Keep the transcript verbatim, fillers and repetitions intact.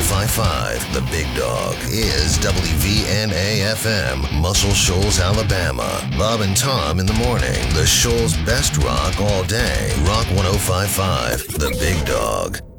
five point five. The Big Dog is W V N A F M, Muscle Shoals, Alabama. Bob and Tom in the morning. The Shoals' best rock all day. Rock one oh five point five. The Big Dog.